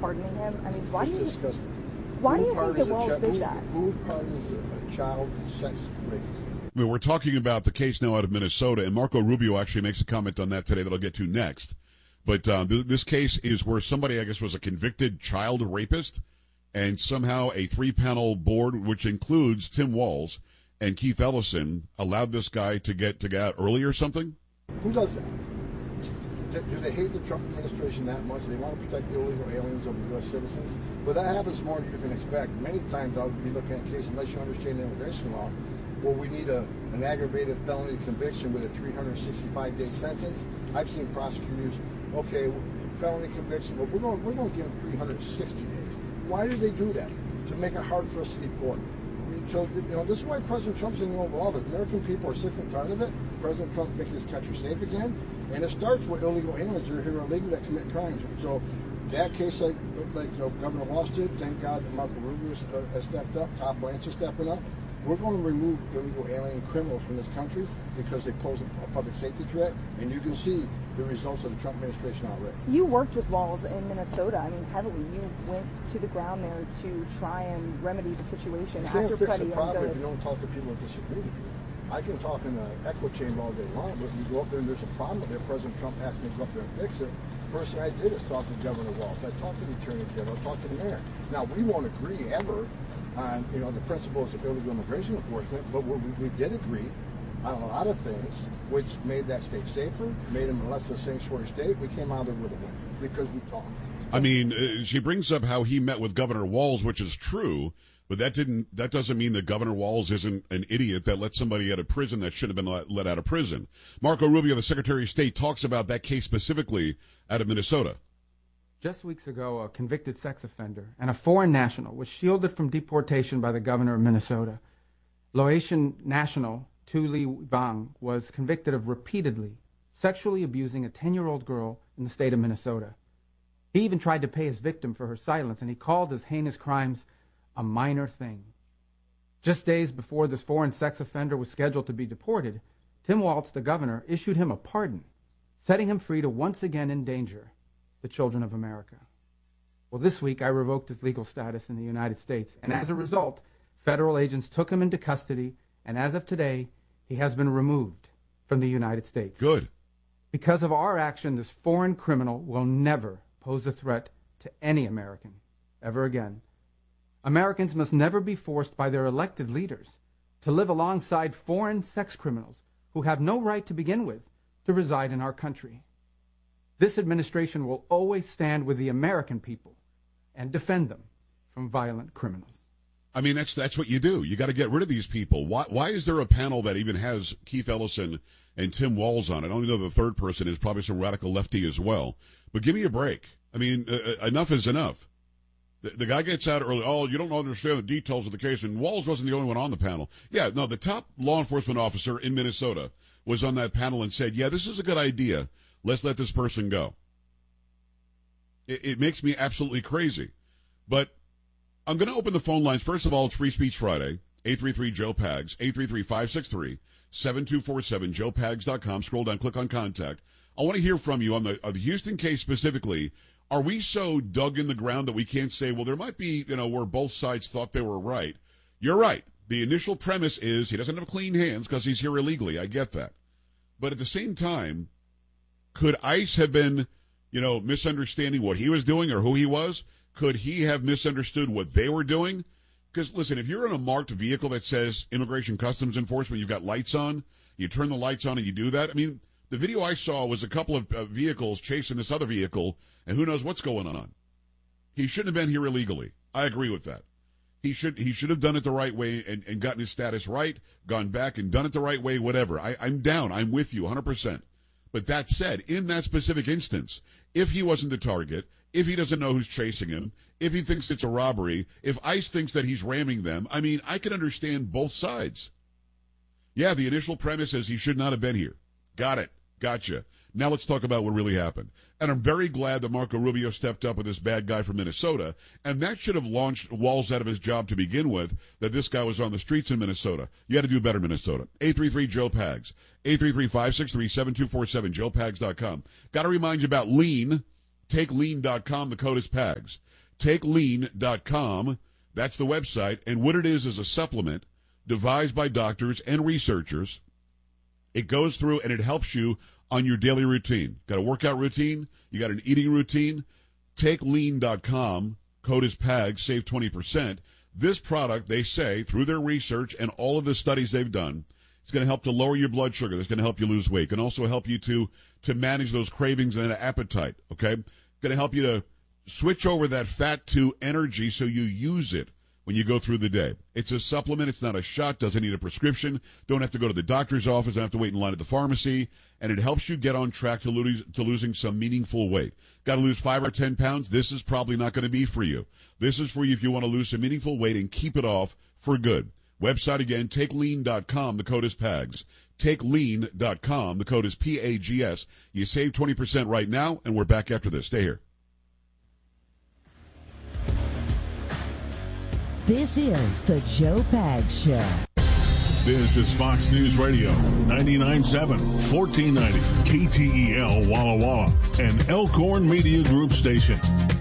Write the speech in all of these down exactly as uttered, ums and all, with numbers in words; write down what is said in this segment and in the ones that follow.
pardoning him? I mean, why it's do you disgusting. why who do you think that Walz did who, that? Who pardons a, a child sex rapist? I mean, we're talking about the case now out of Minnesota, and Marco Rubio actually makes a comment on that today that I'll get to next. But uh, th- this case is where somebody, I guess, was a convicted child rapist, and somehow a three-panel board, which includes Tim Walz and Keith Ellison, allowed this guy to get to get out early or something? Who does that? Do, do they hate the Trump administration that much? They want to protect the illegal aliens over U S citizens? But that happens more than you can expect. Many times I'll be looking at cases, unless you understand immigration law, well, we need a, an aggravated felony conviction with a three hundred sixty-five day sentence. I've seen prosecutors, okay, felony conviction, but we're going, we're going to give them three hundred sixty days. Why do they do that? To make it hard for us to deport. So, you know, this is why President Trump's in the Oval Office. American people are sick and tired of it. President Trump makes this country safe again. And it starts with illegal aliens who are here illegally that commit crimes. So that case, like, like you know, Governor Walz did, thank God that Marco Rubio uh, has stepped up, Todd Blanche is stepping up. We're going to remove illegal alien criminals from this country because they pose a public safety threat, and you can see the results of the Trump administration already. You worked with Walz in Minnesota, I mean, heavily. You went to the ground there to try and remedy the situation You after can't fix Freddie the problem and if you don't talk to people that disagree with you. I can talk in the echo chamber all day long, but if you go up there and there's a problem with it, President Trump asked me to go up there and fix it. First thing I did is talk to Governor Walz. I talked to the Attorney General, I talked to the mayor. Now, we won't agree ever on, you know, the principles of illegal immigration enforcement, but we, we did agree on a lot of things, which made that state safer, made them less of a sanctuary state. We came out of it with a win because we talked. I mean, uh, she brings up how he met with Governor Walz, which is true, but that didn't. That doesn't mean that Governor Walz isn't an idiot that let somebody out of prison that shouldn't have been let, let out of prison. Marco Rubio, the Secretary of State, talks about that case specifically out of Minnesota. Just weeks ago, a convicted sex offender and a foreign national was shielded from deportation by the governor of Minnesota. Laotian national Tu Ly Vang was convicted of repeatedly sexually abusing a ten-year-old girl in the state of Minnesota. He even tried to pay his victim for her silence, and he called his heinous crimes a minor thing. Just days before this foreign sex offender was scheduled to be deported, Tim Walz, the governor, issued him a pardon, setting him free to once again endanger the children of America. Well, this week I revoked his legal status in the United States, and as a result, federal agents took him into custody, and as of today, he has been removed from the United States. Good. Because of our action, this foreign criminal will never pose a threat to any American ever again. Americans must never be forced by their elected leaders to live alongside foreign sex criminals who have no right to begin with to reside in our country. This administration will always stand with the American people and defend them from violent criminals. I mean, that's that's what you do. You got to get rid of these people. Why why is there a panel that even has Keith Ellison and Tim Walz on it? I only know the third person is probably some radical lefty as well. But give me a break. I mean, uh, enough is enough. The, the guy gets out early. Oh, you don't understand the details of the case. And Walz wasn't the only one on the panel. Yeah, no, the top law enforcement officer in Minnesota was on that panel and said, yeah, this is a good idea. Let's let this person go. It, it makes me absolutely crazy. But I'm going to open the phone lines. First of all, it's Free Speech Friday. eight three three Joe Pags, eight three three, five six three, seven two four seven, joe pags dot com. Scroll down, click on contact. I want to hear from you on the, on the Houston case specifically. Are we so dug in the ground that we can't say, well, there might be, you know, where both sides thought they were right? You're right. The initial premise is he doesn't have clean hands because he's here illegally. I get that. But at the same time, could ICE have been, you know, misunderstanding what he was doing or who he was? Could he have misunderstood what they were doing? Because, listen, if you're in a marked vehicle that says Immigration Customs Enforcement, you've got lights on, you turn the lights on and you do that. I mean, the video I saw was a couple of uh, vehicles chasing this other vehicle, and who knows what's going on. He shouldn't have been here illegally. I agree with that. He should he should have done it the right way and, and gotten his status right, gone back and done it the right way, whatever. I, I'm down. I'm with you one hundred percent. But that said, in that specific instance, if he wasn't the target, if he doesn't know who's chasing him, if he thinks it's a robbery, if ICE thinks that he's ramming them, I mean, I can understand both sides. Yeah, the initial premise is he should not have been here. Got it. Gotcha. Now let's talk about what really happened. And I'm very glad that Marco Rubio stepped up with this bad guy from Minnesota, and that should have launched Walz out of his job to begin with, that this guy was on the streets in Minnesota. You got to do better, Minnesota. eight three three Joe Pags, eight three three, five six three, seven two four seven, joe pags dot com. Got to remind you about Lean. Take lean dot com. The code is PAGS. take lean dot com. That's the website. And what it is is a supplement devised by doctors and researchers. It goes through and it helps you on your daily routine. Got a workout routine? You got an eating routine? take lean dot com. Code is P A G. Save twenty percent. This product, they say, through their research and all of the studies they've done, it's going to help to lower your blood sugar. It's going to help you lose weight. It can also help you to, to manage those cravings and appetite, okay? It's going to help you to switch over that fat to energy so you use it when you go through the day. It's a supplement. It's not a shot. Doesn't need a prescription. Don't have to go to the doctor's office. Don't have to wait in line at the pharmacy. And it helps you get on track to, lose, to losing some meaningful weight. Got to lose five or ten pounds? This is probably not going to be for you. This is for you if you want to lose some meaningful weight and keep it off for good. Website again, take lean dot com. The code is P A G S. take lean dot com. The code is P A G S. You save twenty percent right now, and we're back after this. Stay here. This is the Joe Pags Show. This is Fox News Radio, ninety-nine point seven, fourteen ninety, K T E L Walla Walla, and Elkhorn Media Group station.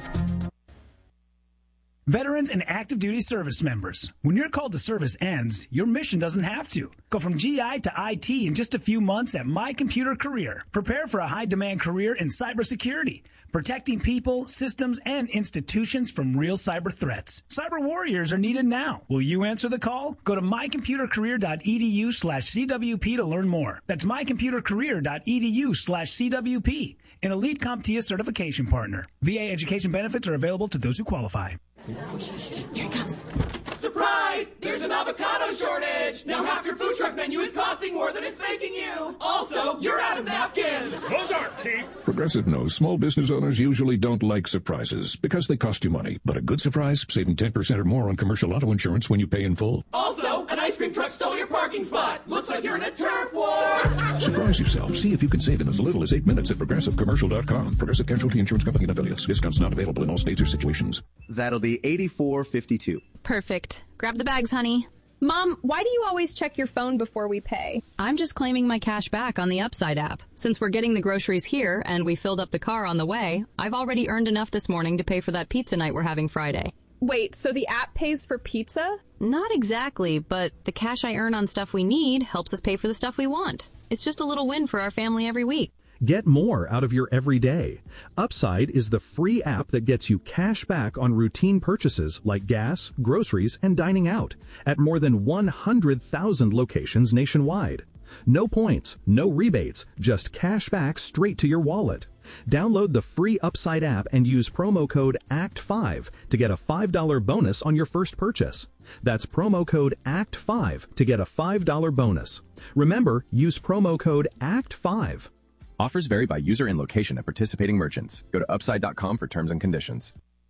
Veterans and active duty service members, when your call to service ends, your mission doesn't have to. Go from G I to I T in just a few months at My Computer Career. Prepare for a high-demand career in cybersecurity, protecting people, systems, and institutions from real cyber threats. Cyber warriors are needed now. Will you answer the call? Go to my computer career dot e d u slash c w p to learn more. That's my computer career dot e d u slash c w p. An elite CompTIA certification partner. V A education benefits are available to those who qualify. Here it comes. Surprise! There's an avocado shortage! Now half your food truck menu is costing more than it's making you! Also, you're out of napkins! Those aren't cheap! Progressive knows small business owners usually don't like surprises because they cost you money. But a good surprise, saving ten percent or more on commercial auto insurance when you pay in full. Also, an ice cream truck stole your parking spot! Looks like you're in a turf war! Surprise yourself. See if you can save in as little as eight minutes at progressive commercial dot com. Progressive Casualty Insurance Company and affiliates. Discounts not available in all states or situations. That'll be eighty-four fifty-two. Perfect. Grab the bags, honey. Mom, why do you always check your phone before we pay? I'm just claiming my cash back on the Upside app. Since we're getting the groceries here and we filled up the car on the way, I've already earned enough this morning to pay for that pizza night we're having Friday. Wait, so the app pays for pizza? Not exactly, but the cash I earn on stuff we need helps us pay for the stuff we want. It's just a little win for our family every week. Get more out of your everyday. Upside is the free app that gets you cash back on routine purchases like gas, groceries, and dining out at more than one hundred thousand locations nationwide. No points, no rebates, just cash back straight to your wallet. Download the free Upside app and use promo code A C T five to get a five dollars bonus on your first purchase. That's promo code A C T five to get a five dollars bonus. Remember, use promo code A C T five. Offers vary by user and location at participating merchants. Go to upside dot com for terms and conditions.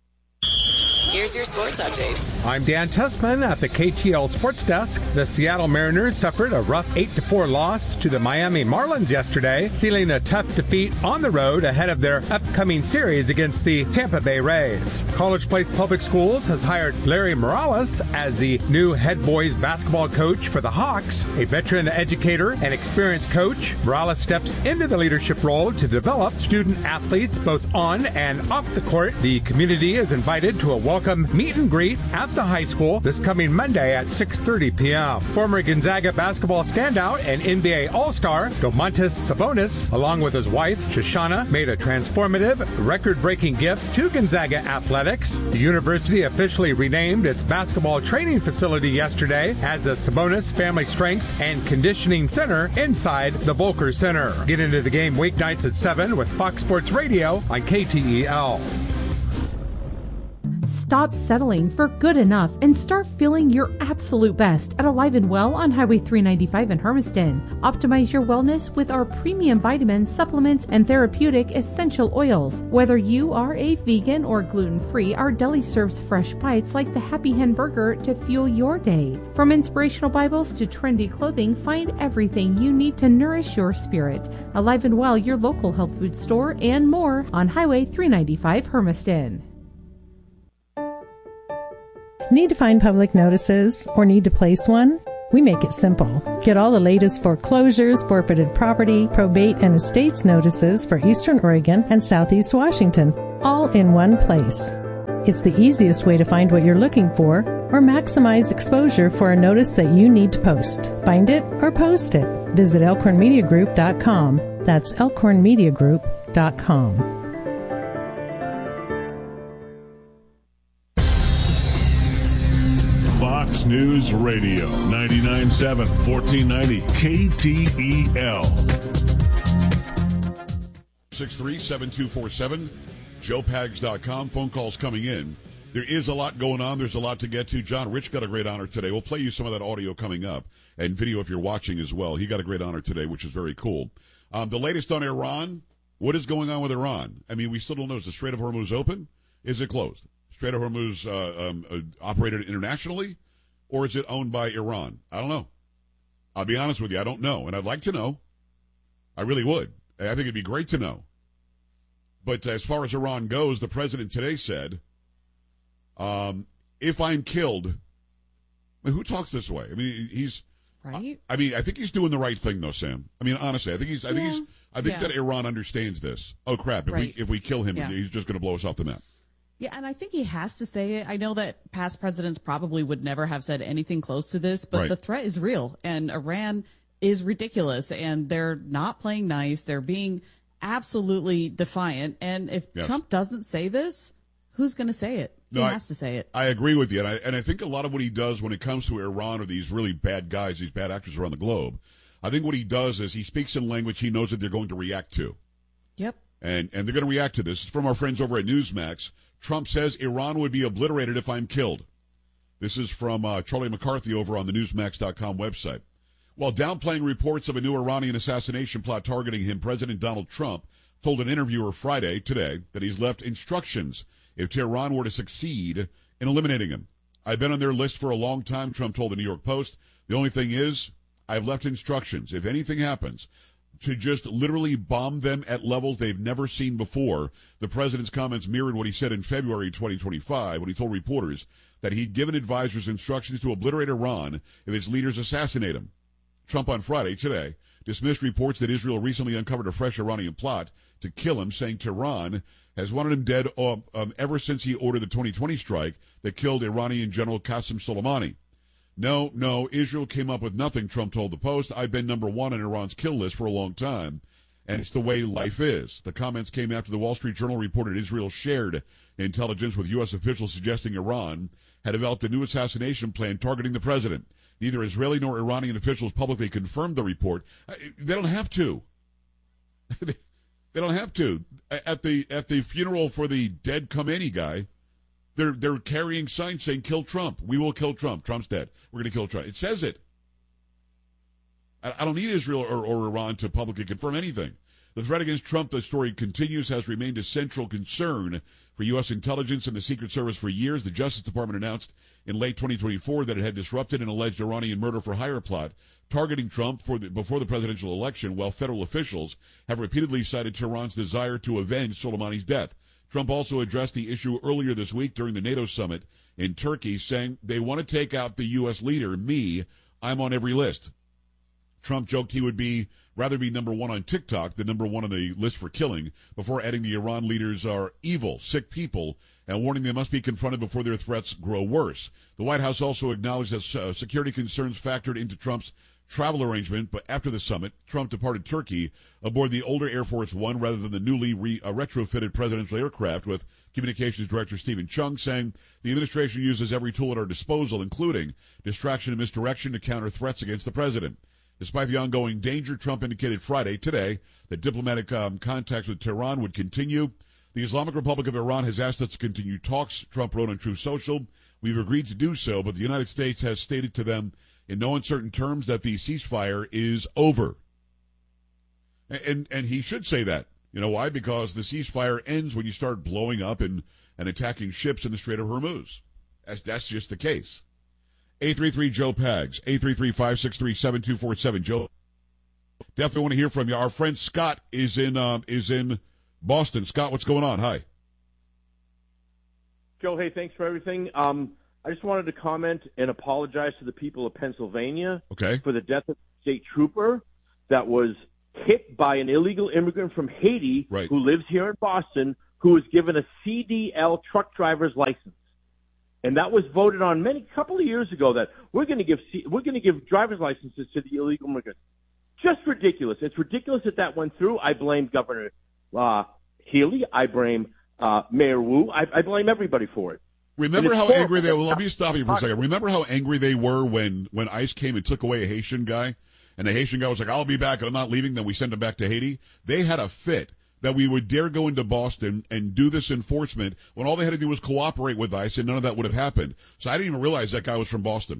Here's your sports update. I'm Dan Tessman at the K T L Sports Desk. The Seattle Mariners suffered a rough eight to four loss to the Miami Marlins yesterday, sealing a tough defeat on the road ahead of their upcoming series against the Tampa Bay Rays. College Place Public Schools has hired Larry Morales as the new head boys basketball coach for the Hawks. A veteran educator and experienced coach, Morales steps into the leadership role to develop student athletes both on and off the court. The community is invited to a welcome meet and greet at the high school this coming Monday at six thirty p.m. Former Gonzaga basketball standout and N B A All-Star Domantas Sabonis, along with his wife Shoshana, made a transformative, record-breaking gift to Gonzaga athletics. The university officially renamed its basketball training facility yesterday as the Sabonis Family Strength and Conditioning Center inside the Volcker Center. Get into the game weeknights at seven with Fox Sports Radio on K T E L. Stop settling for good enough and start feeling your absolute best at Alive and Well on Highway three ninety-five in Hermiston. Optimize your wellness with our premium vitamins, supplements, and therapeutic essential oils. Whether you are a vegan or gluten-free, our deli serves fresh bites like the Happy Hen Burger to fuel your day. From inspirational Bibles to trendy clothing, find everything you need to nourish your spirit. Alive and Well, your local health food store, and more on Highway three ninety-five Hermiston. Need to find public notices or need to place one? We make it simple. Get all the latest foreclosures, forfeited property, probate, and estates notices for Eastern Oregon and Southeast Washington, all in one place. It's the easiest way to find what you're looking for or maximize exposure for a notice that you need to post. Find it or post it. Visit elkhorn media group dot com. That's elkhorn media group dot com. Fox News Radio, ninety-nine point seven, fourteen ninety K T E L. six three seven two four seven, joe pags dot com. Phone calls coming in. There is a lot going on. There's a lot to get to. John Rich got a great honor today. We'll play you some of that audio coming up and video if you're watching as well. He got a great honor today, which is very cool. Um, the latest on Iran. What is going on with Iran? I mean, we still don't know. Is the Strait of Hormuz open? Is it closed? Strait of Hormuz uh, um, uh, operated internationally, or is it owned by Iran? I don't know. I'll be honest with you. I don't know, and I'd like to know. I really would. I think it'd be great to know. But as far as Iran goes, the president today said, um, if I'm killed, I mean, who talks this way? I mean, he's, right. I, I mean, I think he's doing the right thing though, Sam. I mean, honestly, I think he's, I think yeah. he's, I think yeah. that Iran understands this. Oh crap. If right. we, if we kill him, yeah. he's just going to blow us off the map. Yeah, and I think he has to say it. I know that past presidents probably would never have said anything close to this, but right. the threat is real, and Iran is ridiculous, and they're not playing nice. They're being absolutely defiant, and if yes. Trump doesn't say this, who's going to say it? No, he I, has to say it. I agree with you, and I, and I think a lot of what he does when it comes to Iran or these really bad guys, these bad actors around the globe, I think what he does is he speaks in language he knows that they're going to react to. Yep. And and they're going to react to this. It's from our friends over at Newsmax. Trump says Iran would be obliterated if I'm killed. This is from uh, Charlie McCarthy over on the newsmax dot com website. While downplaying reports of a new Iranian assassination plot targeting him, President Donald Trump told an interviewer Friday, today, that he's left instructions if Tehran were to succeed in eliminating him. I've been on their list for a long time, Trump told the New York Post. The only thing is, I've left instructions. If anything happens, to just literally bomb them at levels they've never seen before. The president's comments mirrored what he said in February twenty twenty-five when he told reporters that he'd given advisors instructions to obliterate Iran if its leaders assassinate him. Trump on Friday, today, dismissed reports that Israel recently uncovered a fresh Iranian plot to kill him, saying Tehran has wanted him dead um, um, ever since he ordered the twenty twenty strike that killed Iranian General Qasem Soleimani. No, no, Israel came up with nothing, Trump told the Post. I've been number one on Iran's kill list for a long time, and it's the way life is. The comments came after the Wall Street Journal reported Israel shared intelligence with U S officials suggesting Iran had developed a new assassination plan targeting the president. Neither Israeli nor Iranian officials publicly confirmed the report. They don't have to. They don't have to. At the at the funeral for the dead Khomeini guy, They're they're carrying signs saying "Kill Trump." We will kill Trump. Trump's dead. We're going to kill Trump. It says it. I, I don't need Israel or, or Iran to publicly confirm anything. The threat against Trump, the story continues, has remained a central concern for U S intelligence and the Secret Service for years. The Justice Department announced in late twenty twenty-four that it had disrupted an alleged Iranian murder-for-hire plot targeting Trump for the, before the presidential election, while federal officials have repeatedly cited Tehran's desire to avenge Soleimani's death. Trump also addressed the issue earlier this week during the NATO summit in Turkey, saying they want to take out the U S leader, me. I'm on every list. Trump joked he would be rather be number one on TikTok than number one on the list for killing, before adding the Iran leaders are evil, sick people, and warning they must be confronted before their threats grow worse. The White House also acknowledged that uh, security concerns factored into Trump's travel arrangement, but after the summit, Trump departed Turkey aboard the older Air Force One rather than the newly re, uh, retrofitted presidential aircraft, with Communications Director Stephen Chung saying the administration uses every tool at our disposal, including distraction and misdirection, to counter threats against the president. Despite the ongoing danger, Trump indicated Friday, today, that diplomatic um, contacts with Tehran would continue. The Islamic Republic of Iran has asked us to continue talks, Trump wrote on Truth Social. We've agreed to do so, but the United States has stated to them in no uncertain terms that the ceasefire is over. And, and and he should say that. You know why? Because the ceasefire ends when you start blowing up and, and attacking ships in the Strait of Hormuz. That's, that's just the case. eight three three Joe Pags, eight three three, five six three, seven two four seven. Joe, definitely want to hear from you. Our friend Scott is in um, is in Boston. Scott, what's going on? Hi. Joe, hey, thanks for everything. Um, I just wanted to comment and apologize to the people of Pennsylvania okay. for the death of a state trooper that was hit by an illegal immigrant from Haiti right. who lives here in Boston, who was given a C D L truck driver's license. And that was voted on many couple of years ago that we're going to give we're going to give driver's licenses to the illegal immigrants. Just ridiculous. It's ridiculous that that went through. I blame Governor uh, Healy. I blame uh, Mayor Wu. I, I blame everybody for it. Remember how angry they were? Let me stop you for a second. Remember how angry they were when, when ICE came and took away a Haitian guy? And the Haitian guy was like, I'll be back, and I'm not leaving. Then we sent him back to Haiti. They had a fit that we would dare go into Boston and do this enforcement when all they had to do was cooperate with ICE, and none of that would have happened. So I didn't even realize that guy was from Boston.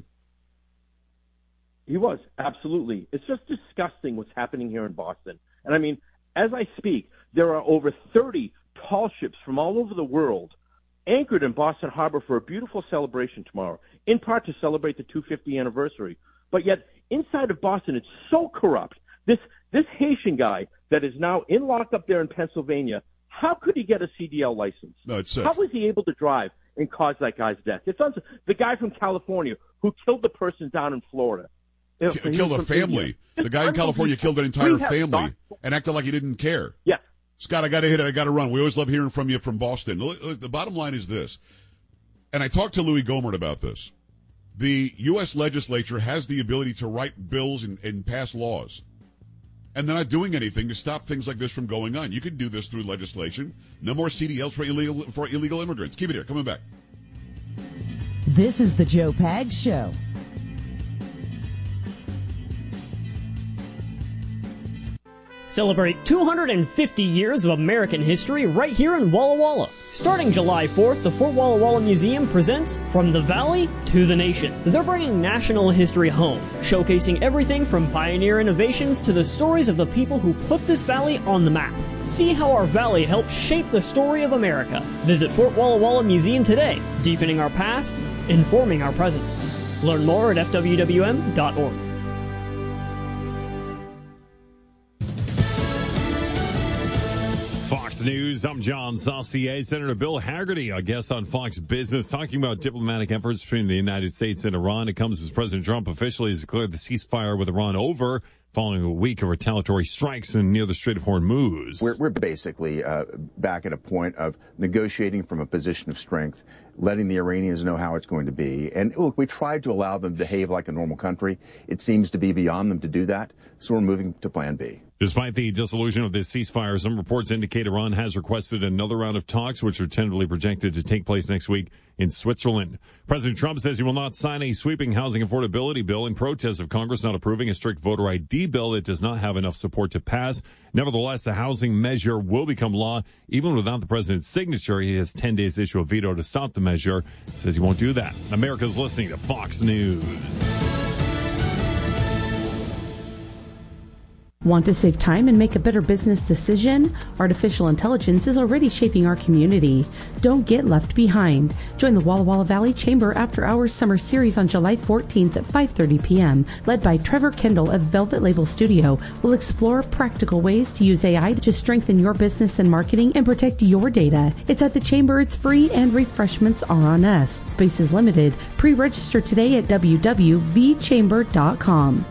He was, absolutely. It's just disgusting what's happening here in Boston. And I mean, as I speak, there are over thirty tall ships from all over the world anchored in Boston Harbor for a beautiful celebration tomorrow, in part to celebrate the two hundred fiftieth anniversary. But yet, inside of Boston, it's so corrupt. This this Haitian guy that is now in lockup there in Pennsylvania, how could he get a C D L license? No, it's sick. How was he able to drive and cause that guy's death? It's uns- the guy from California who killed the person down in Florida. You know, K- killed a family. The guy in California killed an entire family and acted like he didn't care. Yeah. Scott, I got to hit it. I got to run. We always love hearing from you from Boston. Look, look, the bottom line is this, and I talked to Louis Gohmert about this. The U S legislature has the ability to write bills and, and pass laws, and they're not doing anything to stop things like this from going on. You can do this through legislation. No more C D Ls for illegal, for illegal immigrants. Keep it here. Coming back. This is the Joe Pags Show. Celebrate two hundred fifty years of American history right here in Walla Walla. Starting July fourth, the Fort Walla Walla Museum presents From the Valley to the Nation. They're bringing national history home, showcasing everything from pioneer innovations to the stories of the people who put this valley on the map. See how our valley helped shape the story of America. Visit Fort Walla Walla Museum today, deepening our past, informing our present. Learn more at F W W M dot org. Fox News, I'm John Saucier. Senator Bill Hagerty, our guest on Fox Business, talking about diplomatic efforts between the United States and Iran. It comes as President Trump officially has declared the ceasefire with Iran over following a week of retaliatory strikes in near the Strait of Hormuz. We're, we're basically uh, back at a point of negotiating from a position of strength, letting the Iranians know how it's going to be. And look, we tried to allow them to behave like a normal country. It seems to be beyond them to do that, so we're moving to Plan B. Despite the dissolution of this ceasefire, some reports indicate Iran has requested another round of talks, which are tentatively projected to take place next week in Switzerland. President Trump says he will not sign a sweeping housing affordability bill in protest of Congress not approving a strict voter I D bill that does not have enough support to pass. Nevertheless, the housing measure will become law even without the president's signature. He has ten days to issue a veto to stop the measure. He says he won't do that. America's listening to Fox News. Want to save time and make a better business decision? Artificial intelligence is already shaping our community. Don't get left behind. Join the Walla Walla Valley Chamber After Hours Summer Series on July fourteenth at five thirty p.m. Led by Trevor Kendall of Velvet Label Studio. We'll explore practical ways to use A I to strengthen your business and marketing and protect your data. It's at the Chamber, it's free, and refreshments are on us. Space is limited. Pre-register today at w w w dot v chamber dot com.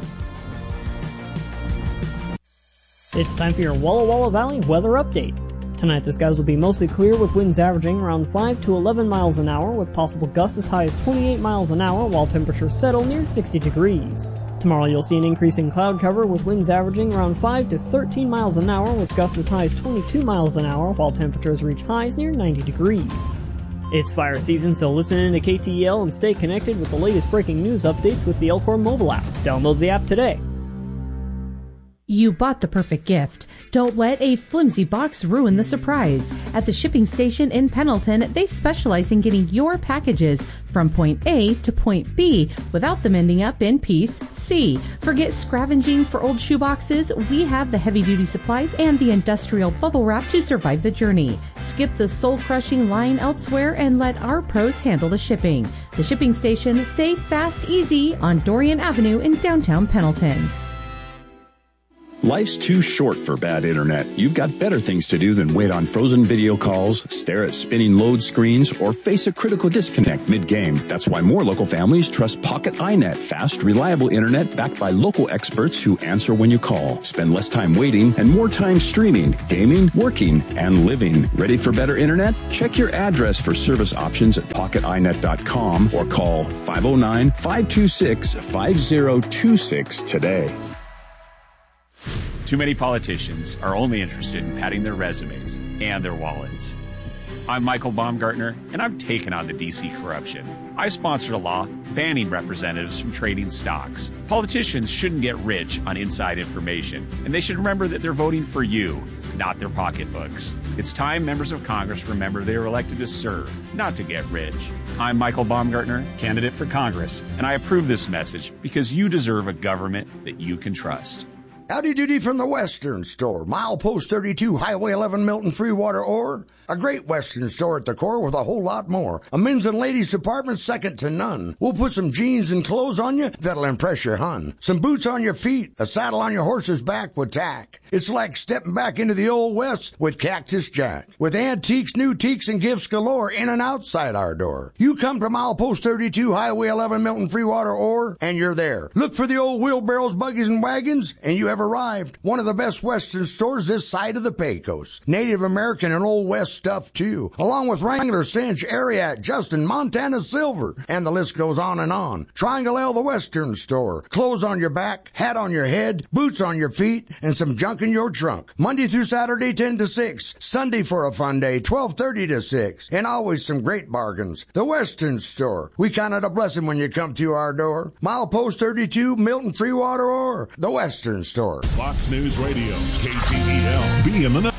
It's time for your Walla Walla Valley weather update. Tonight the skies will be mostly clear with winds averaging around five to eleven miles an hour with possible gusts as high as twenty-eight miles an hour while temperatures settle near sixty degrees. Tomorrow you'll see an increase in cloud cover with winds averaging around five to thirteen miles an hour with gusts as high as twenty-two miles an hour while temperatures reach highs near ninety degrees. It's fire season, so listen in to K T E L and stay connected with the latest breaking news updates with the Elkhorn mobile app. Download the app today. You bought the perfect gift. Don't let a flimsy box ruin the surprise. At the shipping station in Pendleton, they specialize in getting your packages from point A to point B without them ending up in piece C. Forget scavenging for old shoeboxes. We have the heavy-duty supplies and the industrial bubble wrap to survive the journey. Skip the soul-crushing line elsewhere and let our pros handle the shipping. The shipping station, safe, fast, easy on Dorian Avenue in downtown Pendleton. Life's too short for bad internet. You've got better things to do than wait on frozen video calls, stare at spinning load screens, or face a critical disconnect mid-game. That's why more local families trust Pocket iNet. Fast, reliable internet backed by local experts who answer when you call. Spend less time waiting and more time streaming, gaming, working, and living. Ready for better internet? Check your address for service options at pocket i net dot com or call five oh nine, five two six, five oh two six today. Too many politicians are only interested in padding their resumes and their wallets. I'm Michael Baumgartner, and I'm taking on the D C corruption. I sponsored a law banning representatives from trading stocks. Politicians shouldn't get rich on inside information, and they should remember that they're voting for you, not their pocketbooks. It's time members of Congress remember they were elected to serve, not to get rich. I'm Michael Baumgartner, candidate for Congress, and I approve this message because you deserve a government that you can trust. Howdy doody from the Western Store. Milepost thirty-two, Highway eleven, Milton Freewater, or a great Western store at the core with a whole lot more. A men's and ladies department second to none. We'll put some jeans and clothes on you that'll impress your hun. Some boots on your feet, a saddle on your horse's back with tack. It's like stepping back into the old West with Cactus Jack. With antiques, new teaks, and gifts galore in and outside our door. You come to Milepost thirty-two, Highway eleven, Milton Freewater, or, and you're there. Look for the old wheelbarrows, buggies, and wagons, and you have arrived. One of the best Western stores this side of the Pecos. Native American and Old West stuff, too. Along with Wrangler, Cinch, Ariat, Justin, Montana Silver, and the list goes on and on. Triangle L, the Western Store. Clothes on your back, hat on your head, boots on your feet, and some junk in your trunk. Monday through Saturday, ten to six. Sunday for a fun day, twelve thirty to six. And always some great bargains. The Western Store. We count it a blessing when you come to our door. Milepost thirty-two, Milton Freewater, or the Western Store. Fox News Radio, K T E L. Be in the know.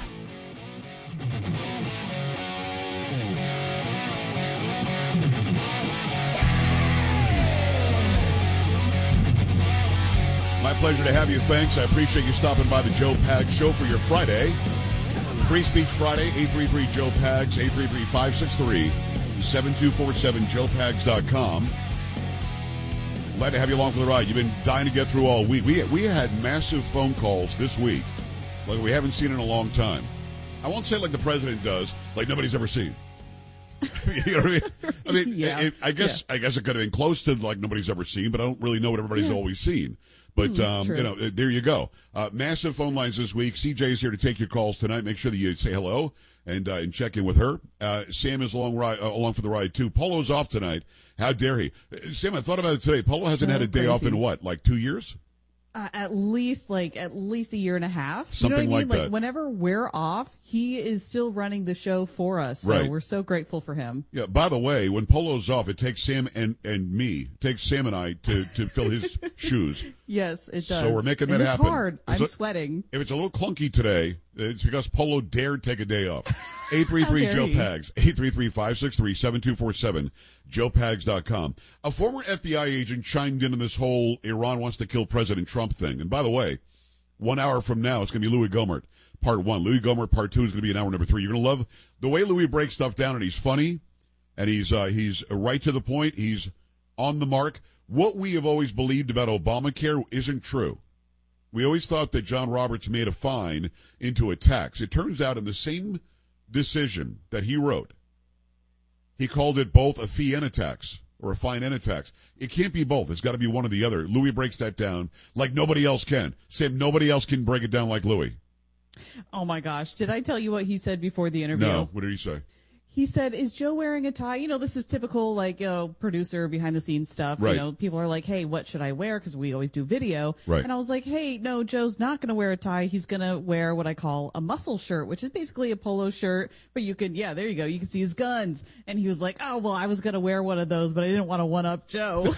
My pleasure to have you. Thanks. I appreciate you stopping by the Joe Pags Show for your Friday. Free Speech Friday, eight three three, Joe Pags, eight three three, five six three, seven two four seven, joe pags dot com. Glad to have you along for the ride. You've been dying to get through all week. We, we had massive phone calls this week like we haven't seen in a long time. I won't say like the president does, like nobody's ever seen. You know what I mean? I mean, Yeah. it, I guess Yeah. I guess it could have been close to like nobody's ever seen, but I don't really know what everybody's Yeah. always seen. But, Mm, um, true. you know, there you go. Uh, massive phone lines this week. C J is here to take your calls tonight. Make sure that you say hello and uh, and check in with her. Uh, Sam is along, ride, uh, along for the ride, too. Polo's off tonight. How dare he? Uh, Sam, I thought about it today. Polo hasn't So had a day off crazy. in what, like two years? Uh, at least like at least a year and a half. Something you know what I mean? like Like that. whenever we're off, he is still running the show for us. So Right. we're so grateful for him. Yeah, by the way, when Polo's off, it takes Sam and, and me, it takes Sam and I to, to fill his shoes. Yes, it does. So we're making And that it's happen. hard. I'm It's a- sweating. If it's a little clunky today, it's because Polo dared take a day off. eight three three, How Joe dare he. Pags, eight three three, five six three, seven two four seven, joe pags dot com. A former F B I agent chimed in on this whole Iran wants to kill President Trump thing. And by the way, one hour from now, it's going to be Louis Gohmert, part one. Louis Gohmert, part two is going to be an hour number three. You're going to love the way Louis breaks stuff down, and he's funny, and he's uh, he's right to the point. He's on the mark. What we have always believed about Obamacare isn't true. We always thought that John Roberts made a fine into a tax. It turns out in the same decision that he wrote, he called it both a fee and a tax, or a fine and a tax. It can't be both. It's got to be one or the other. Louis breaks that down like nobody else can. Sam, nobody else can break it down like Louis. Oh my gosh. Did I tell you what he said before the interview? No. What did he say? He said, is Joe wearing a tie? You know, this is typical, like, you know, producer behind the scenes stuff. Right. You know, people are like, hey, what should I wear? Because we always do video. Right. And I was like, hey, no, Joe's not going to wear a tie. He's going to wear what I call a muscle shirt, which is basically a polo shirt. But you can, yeah, there you go. You can see his guns. And he was like, oh, well, I was going to wear one of those, but I didn't want to one-up Joe.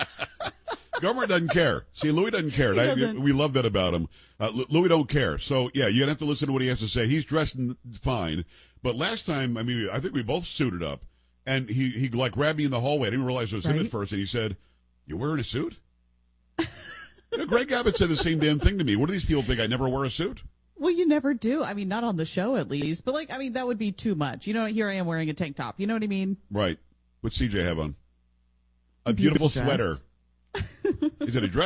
Gohmert doesn't care. See, Louis doesn't care. He I- doesn't. we love that about him. Uh, L- Louis don't care. So, yeah, you're going to have to listen to what he has to say. He's dressed in- fine. But last time, I mean, I think we both suited up. And he, he like, grabbed me in the hallway. I didn't realize it was him Right. at first. And he said, you wearing a suit? You know, Greg Abbott said the same damn thing to me. What do these people think? I never wear a suit? Well, you never do. I mean, not on the show at least. But, like, I mean, that would be too much. You know, here I am wearing a tank top. You know what I mean? Right. What's C J have on? A beautiful, Beautiful dress. sweater. Is it a dress?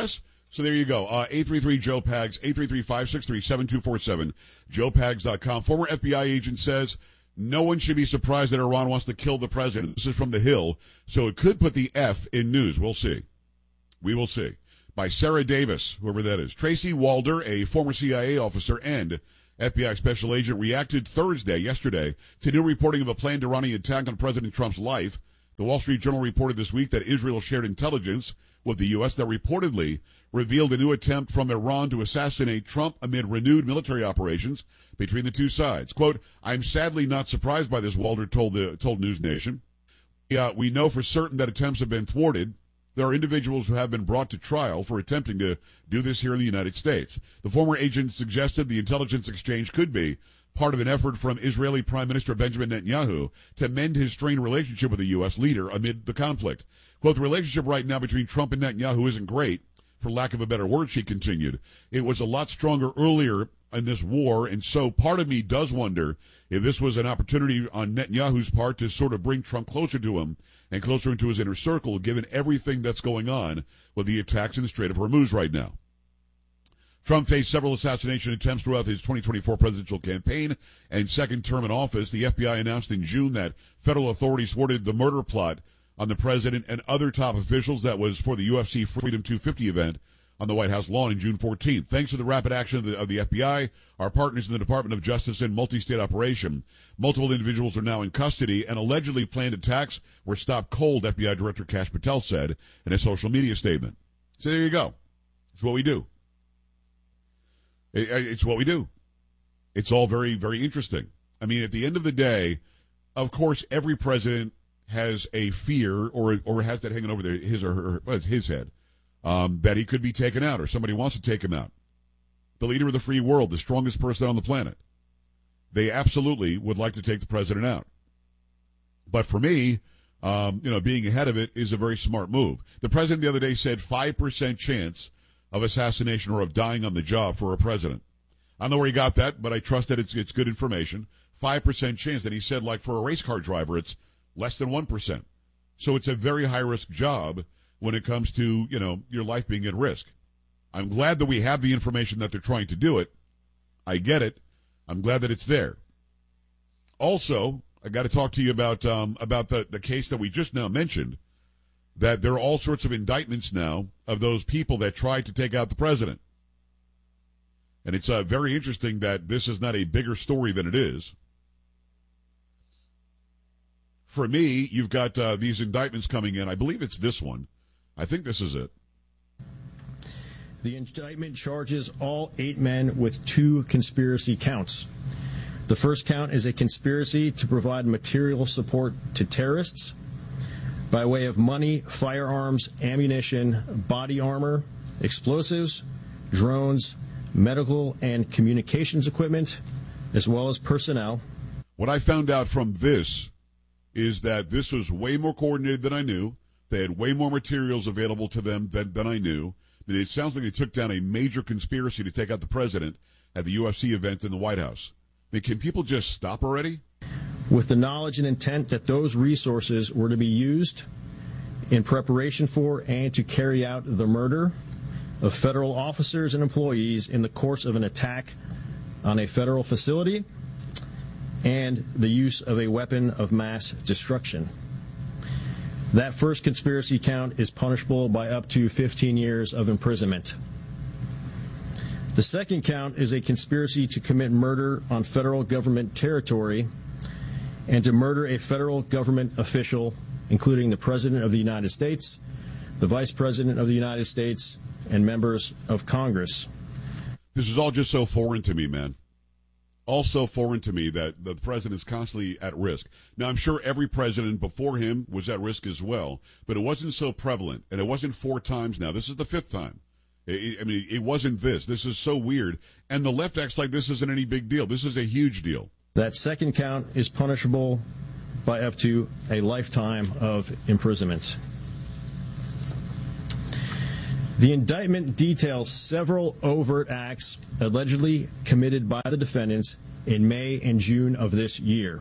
So there you go. Uh, eight three three Joe Pags, eight three three, five six three, seven two four seven, joe pags dot com. Former F B I agent says no one should be surprised that Iran wants to kill the president. This is from The Hill, so it could put the F in news. We'll see. We will see. By Sarah Davis, whoever that is. Tracy Walder, a former C I A officer and F B I special agent, reacted Thursday, yesterday, to new reporting of a planned Iranian attack on President Trump's life. The Wall Street Journal reported this week that Israel shared intelligence with the U S that reportedly revealed a new attempt from Iran to assassinate Trump amid renewed military operations between the two sides. Quote, I'm sadly not surprised by this, Walder told the told News Nation. Uh, we know for certain that attempts have been thwarted. There are individuals who have been brought to trial for attempting to do this here in the United States. The former agent suggested the intelligence exchange could be part of an effort from Israeli Prime Minister Benjamin Netanyahu to mend his strained relationship with the U S leader amid the conflict. Quote, the relationship right now between Trump and Netanyahu isn't great, for lack of a better word, she continued. It was a lot stronger earlier in this war, and so part of me does wonder if this was an opportunity on Netanyahu's part to sort of bring Trump closer to him and closer into his inner circle, given everything that's going on with the attacks in the Strait of Hormuz right now. Trump faced several assassination attempts throughout his twenty twenty-four presidential campaign and second term in office. The F B I announced in June that federal authorities thwarted the murder plot on the president and other top officials that was for the U F C Freedom two fifty event on the White House lawn on June fourteenth. Thanks to the rapid action of the, of the F B I, our partners in the Department of Justice and multi-state operation, multiple individuals are now in custody, and allegedly planned attacks were stopped cold, F B I Director Kash Patel said in a social media statement. So there you go. It's what we do. It, it's what we do. It's all very, very interesting. I mean, at the end of the day, of course, every president has a fear or or has that hanging over their, his or her, well, it's his head, um, that he could be taken out or somebody wants to take him out. The leader of the free world, the strongest person on the planet. They absolutely would like to take the president out. But for me, um, you know, being ahead of it is a very smart move. The president the other day said five percent chance of assassination or of dying on the job for a president. I don't know where he got that, but I trust that it's it's good information. five percent chance. And he said, like, for a race car driver, it's less than one percent. So it's a very high-risk job when it comes to, you know, your life being at risk. I'm glad that we have the information that they're trying to do it. I get it. I'm glad that it's there. Also, I got to talk to you about um, about the, the case that we just now mentioned, that there are all sorts of indictments now of those people that tried to take out the president. And it's uh, very interesting that this is not a bigger story than it is. For me, you've got uh, these indictments coming in. I believe it's this one. I think this is it. The indictment charges all eight men with two conspiracy counts. The first count is a conspiracy to provide material support to terrorists by way of money, firearms, ammunition, body armor, explosives, drones, medical and communications equipment, as well as personnel. What I found out from this is that this was way more coordinated than I knew. They had way more materials available to them than, than I knew. It sounds like they took down a major conspiracy to take out the president at the U F C event in the White House. I mean, can people just stop already? With the knowledge and intent that those resources were to be used in preparation for and to carry out the murder of federal officers and employees in the course of an attack on a federal facility and the use of a weapon of mass destruction. That first conspiracy count is punishable by up to fifteen years of imprisonment. The second count is a conspiracy to commit murder on federal government territory and to murder a federal government official, including the President of the United States, the Vice President of the United States, and members of Congress. This is all just so foreign to me, man. All so foreign to me that the president is constantly at risk. Now, I'm sure every president before him was at risk as well, but it wasn't so prevalent, and it wasn't four times now. This is the fifth time. I mean, it wasn't this. This is so weird. And the left acts like this isn't any big deal. This is a huge deal. That second count is punishable by up to a lifetime of imprisonment. The indictment details several overt acts allegedly committed by the defendants in May and June of this year,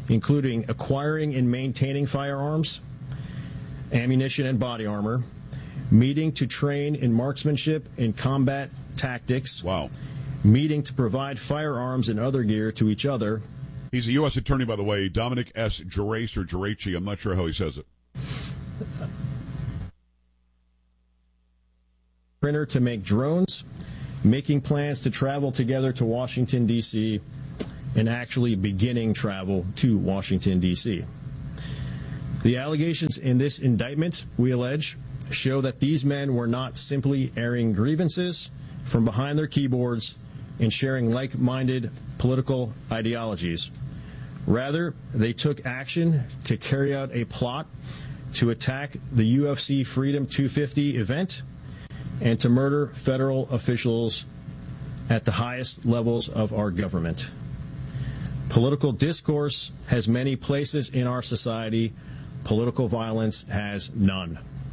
including acquiring and maintaining firearms, ammunition and body armor, meeting to train in marksmanship and combat tactics. Wow. Meeting to provide firearms and other gear to each other. He's a U S attorney, by the way, Dominic S. Gerace or Geraci. I'm not sure how he says it. Printer to make drones, making plans to travel together to Washington, D C, and actually beginning travel to Washington, D C. The allegations in this indictment, we allege, show that these men were not simply airing grievances from behind their keyboards and sharing like-minded political ideologies. Rather, they took action to carry out a plot to attack the U F C Freedom two fifty event and to murder federal officials at the highest levels of our government. Political discourse has many places in our society. Political violence has none.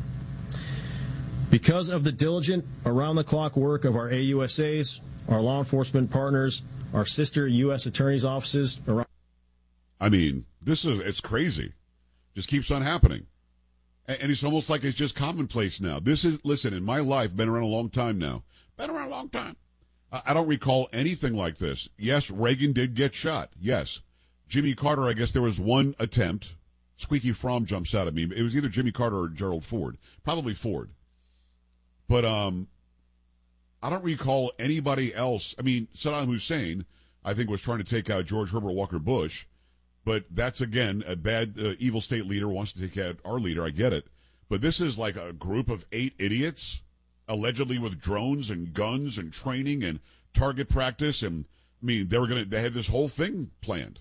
Because of the diligent, around-the-clock work of our A U S As, our law enforcement partners, our sister U S attorneys' offices around... I mean, this is, it's crazy. Just keeps on happening. And, and it's almost like it's just commonplace now. This is, listen, in my life, been around a long time now. Been around a long time. I, I don't recall anything like this. Yes, Reagan did get shot. Yes. Jimmy Carter, I guess there was one attempt. Squeaky Fromm jumps out at me. It was either Jimmy Carter or Gerald Ford. Probably Ford. But um, I don't recall anybody else. I mean, Saddam Hussein, I think, was trying to take out George Herbert Walker Bush. But that's, again, a bad, uh, evil state leader wants to take out our leader. I get it. But this is like a group of eight idiots, allegedly with drones and guns and training and target practice. And, I mean, they were going to, they had this whole thing planned.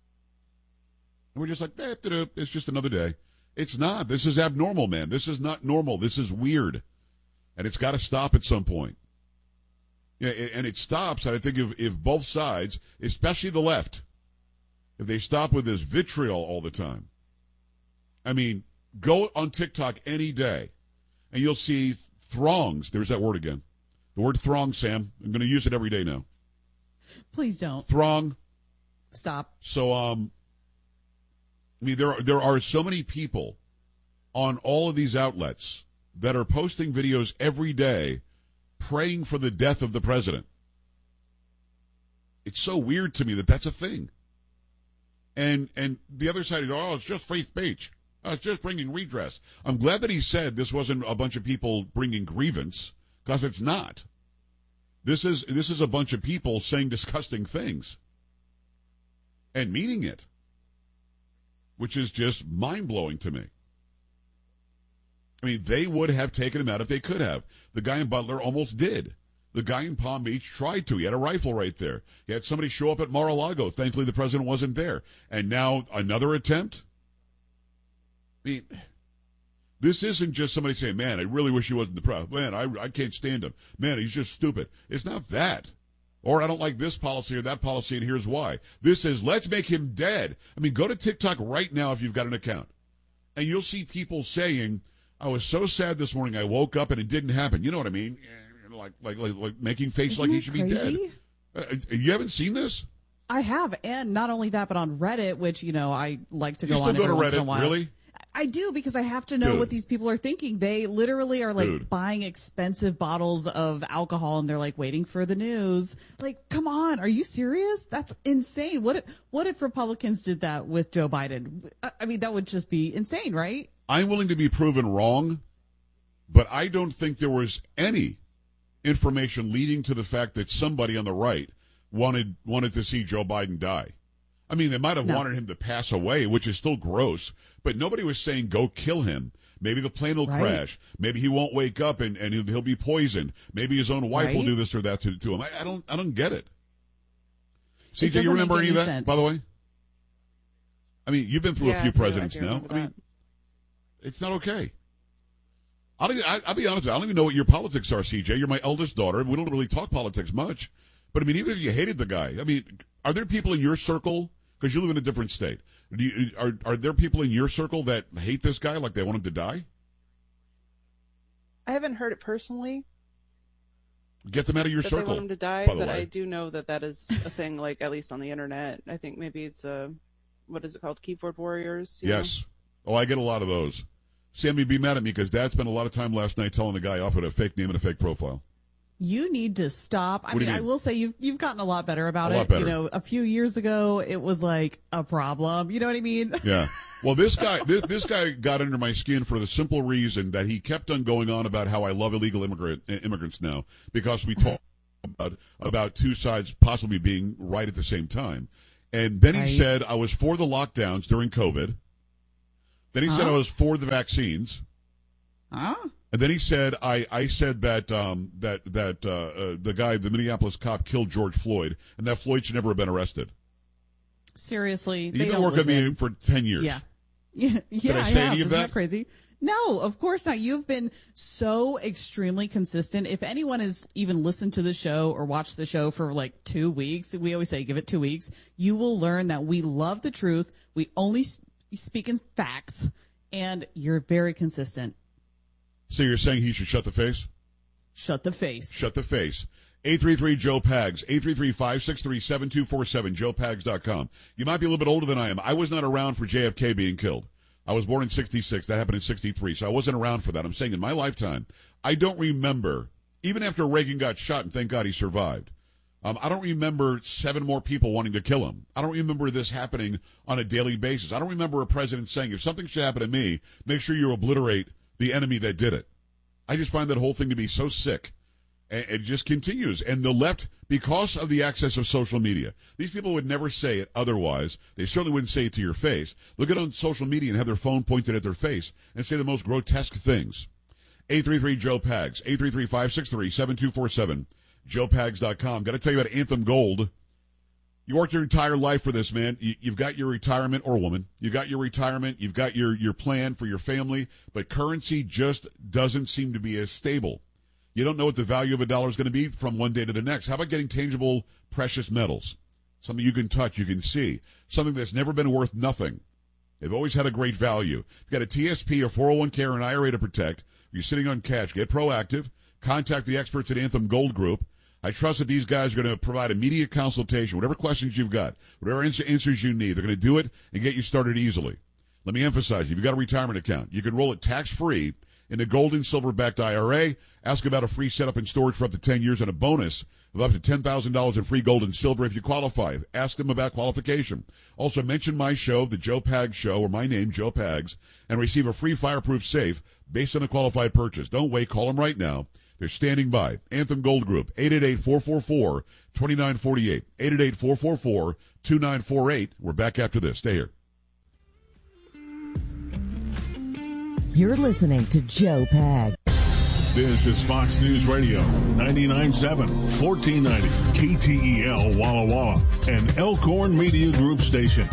And we're just like, eh, it's just another day. It's not. This is abnormal, man. This is not normal. This is weird. And it's got to stop at some point. Yeah, and it stops, and I think if, if both sides, especially the left, if they stop with this vitriol all the time. I mean, go on TikTok any day, and you'll see throngs. There's that word again. The word throng, Sam. I'm going to use it every day now. Please don't. Throng. Stop. So, um, I mean, there are, there are so many people on all of these outlets that are posting videos every day praying for the death of the president. It's so weird to me that that's a thing. And and the other side is, oh, it's just free speech. Oh, it's just bringing redress. I'm glad that he said this wasn't a bunch of people bringing grievance, because it's not. This is this is a bunch of people saying disgusting things and meaning it, which is just mind-blowing to me. I mean, they would have taken him out if they could have. The guy in Butler almost did. The guy in Palm Beach tried to. He had a rifle right there. He had somebody show up at Mar-a-Lago. Thankfully, the president wasn't there. And now another attempt? I mean, this isn't just somebody saying, man, I really wish he wasn't the president. Man, I, I can't stand him. Man, he's just stupid. It's not that. Or I don't like this policy or that policy, and here's why. This is, let's make him dead. I mean, go to TikTok right now if you've got an account. And you'll see people saying, I was so sad this morning I woke up and it didn't happen. You know what I mean? Like like like, like making face Isn't like he that should crazy? be dead. Uh, you haven't seen this? I have, and not only that, but on Reddit, which, you know, I like to You go still on go every to once in a Reddit, while. really? I do, because I have to know Dude. what these people are thinking. They literally are like Dude. buying expensive bottles of alcohol, and they're like waiting for the news. Like, come on, are you serious? That's insane. What if, what if Republicans did that with Joe Biden? I, I mean, that would just be insane, right? I'm willing to be proven wrong, but I don't think there was any information leading to the fact that somebody on the right wanted wanted to see Joe Biden die. I mean, they might have No. wanted him to pass away, which is still gross, but nobody was saying go kill him. Maybe the plane will Right. crash. Maybe he won't wake up and, and he'll, he'll be poisoned. Maybe his own wife will Right. do this or that to, to him. I, I don't I don't get it. C J, doesn't you remember make any of any that, sense. by the way? I mean, you've been through Yeah, a few I do. I presidents do now. remember I mean, it's not okay. I'll, even- I- I'll be honest with you. I don't even know what your politics are, C J. You're my eldest daughter. We don't really talk politics much. But, I mean, even if you hated the guy, I mean, are there people in your circle, because you live in a different state, do you, are, are there people in your circle that hate this guy like they want him to die? I haven't heard it personally. Get them out of your that circle, they want him to die, by the but way. I do know that that is a thing, like, at least on the internet. I think maybe it's a, what is it called, keyboard warriors? you know? Yes. Oh, I get a lot of those. Sammy, be mad at me because Dad spent a lot of time last night telling the guy off with a fake name and a fake profile. You need to stop. I What do mean, you I mean? will say you've you've gotten a lot better about A it. lot better. You know, a few years ago it was like a problem. You know what I mean? Yeah. Well, this guy, this, this guy got under my skin for the simple reason that he kept on going on about how I love illegal immigrant immigrants now because we talk about about two sides possibly being right at the same time, and then he Right. said I was for the lockdowns during COVID. Then he said Huh? I was for the vaccines. Huh? And then he said, "I, I said that um, that that uh, uh, the guy, the Minneapolis cop, killed George Floyd, and that Floyd should never have been arrested." Seriously, You've they been don't working with me listen. for ten years. Yeah, yeah, yeah. I say have. any of Isn't that? crazy? No, of course not. You've been so extremely consistent. If anyone has even listened to the show or watched the show for like two weeks, we always say give it two weeks. You will learn that we love the truth. We only s- speak in facts, and you're very consistent. So you're saying he should shut the face? Shut the face. Shut the face. eight three three Joe Pags, eight three three, five six three, seven two four seven, joe pags dot com. You might be a little bit older than I am. I was not around for J F K being killed. I was born in sixty-six. That happened in sixty-three, so I wasn't around for that. I'm saying in my lifetime, I don't remember, even after Reagan got shot, and thank God he survived, um, I don't remember seven more people wanting to kill him. I don't remember this happening on a daily basis. I don't remember a president saying, if something should happen to me, make sure you obliterate the enemy that did it. I just find that whole thing to be so sick. And it just continues. And the left, because of the access of social media, these people would never say it otherwise. They certainly wouldn't say it to your face. Look at on social media and have their phone pointed at their face and say the most grotesque things. eight three three Joe Pags, eight three three, five six three, seven two four seven, joe pags dot com. Got to tell you about Anthem Gold. You worked your entire life for this, man. You, you've got your retirement, or woman. You've got your retirement. You've got your, your plan for your family. But currency just doesn't seem to be as stable. You don't know what the value of a dollar is going to be from one day to the next. How about getting tangible, precious metals? Something you can touch, you can see. Something that's never been worth nothing. They've always had a great value. If you've got a T S P or four oh one k or an I R A to protect, you're sitting on cash, get proactive. Contact the experts at Anthem Gold Group. I trust that these guys are going to provide immediate consultation, whatever questions you've got, whatever answer, answers you need. They're going to do it and get you started easily. Let me emphasize, if you've got a retirement account, you can roll it tax-free in the gold and silver-backed I R A. Ask about a free setup and storage for up to ten years and a bonus of up to ten thousand dollars in free gold and silver if you qualify. Ask them about qualification. Also, mention my show, The Joe Pags Show, or my name, Joe Pags, and receive a free fireproof safe based on a qualified purchase. Don't wait. Call them right now. They're standing by. Anthem Gold Group, eight eight eight, four four four, two nine four eight, eight eight eight, four four four, two nine four eight. We're back after this. Stay here. You're listening to Joe Pag. This is Fox News Radio, ninety-nine point seven, fourteen ninety, K T E L Walla Walla, an Elkhorn Media Group station.